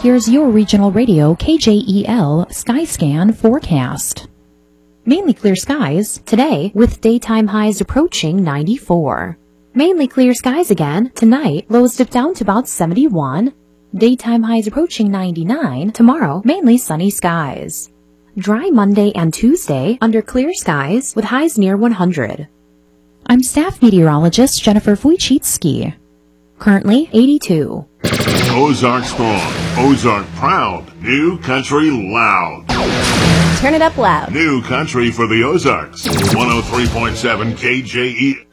Here's your regional radio KJEL Skyscan forecast. Mainly clear skies today with daytime highs approaching 94. Mainly clear skies again tonight, lows dip down to about 71. Daytime highs approaching 99. Tomorrow, mainly sunny skies. Dry Monday and Tuesday under clear skies with highs near 100. I'm staff meteorologist Jennifer Wojcicki. Currently 82. Ozark strong, Ozark proud, new country loud. Turn it up loud. New country for the Ozarks. 103.7 KJE.